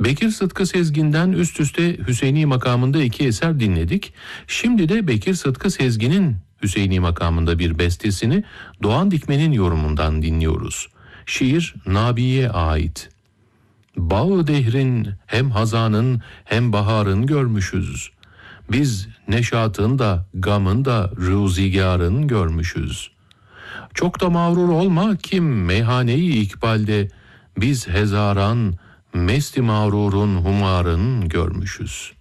Bekir Sıtkı Sezgin'den üst üste Hüseyni makamında 2 eser dinledik. Şimdi de Bekir Sıtkı Sezgin'in Hüseyni makamında bir bestesini Doğan Dikmen'in yorumundan dinliyoruz. Şiir Nabi'ye ait. Bağı dehrin hem hazanın hem baharın görmüşüz. Biz neşatın da gamın da rüzgarın görmüşüz. Çok da mağrur olma kim meyhaneyi ikbalde, biz hezaran mesti mağrurun humarın görmüşüz.